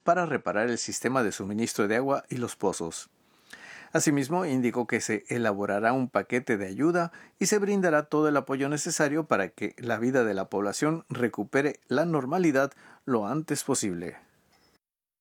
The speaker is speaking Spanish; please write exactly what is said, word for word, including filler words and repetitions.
para reparar el sistema de suministro de agua y los pozos. Asimismo, indicó que se elaborará un paquete de ayuda y se brindará todo el apoyo necesario para que la vida de la población recupere la normalidad lo antes posible.